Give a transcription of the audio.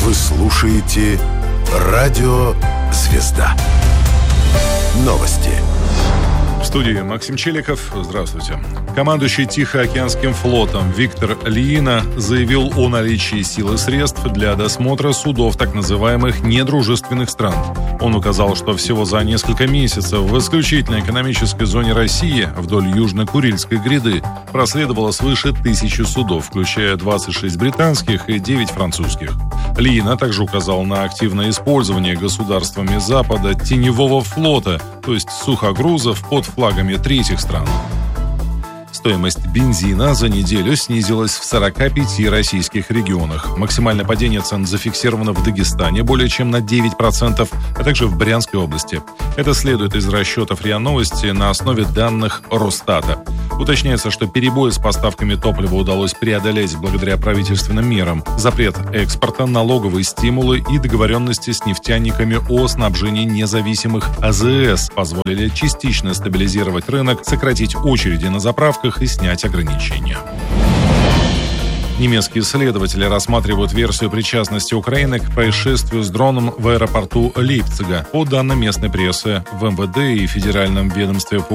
Вы слушаете «Радио Звезда». Новости. В студии Максим Челиков. Здравствуйте. Командующий Тихоокеанским флотом Виктор Лиина заявил о наличии сил и средств для досмотра судов так называемых недружественных стран. Он указал, что всего за несколько месяцев в исключительной экономической зоне России вдоль Южно-Курильской гряды проследовало свыше 1000 судов, включая 26 британских и 9 французских. Лиина также указал на активное использование государствами Запада теневого флота, то есть сухогрузов под флагами третьих стран. Стоимость бензина за неделю снизилась в 45 российских регионах. Максимальное падение цен зафиксировано в Дагестане более чем на 9%, а также в Брянской области. Это следует из расчетов РИА Новости на основе данных Росстата. Уточняется, что перебои с поставками топлива удалось преодолеть благодаря правительственным мерам. Запрет экспорта, налоговые стимулы и договоренности с нефтяниками о снабжении независимых АЗС позволили частично стабилизировать рынок, сократить очереди на заправках и снять ограничения. Немецкие следователи рассматривают версию причастности Украины к происшествию с дроном в аэропорту Лейпцига. По данным местной прессы, в МВД и Федеральном ведомстве по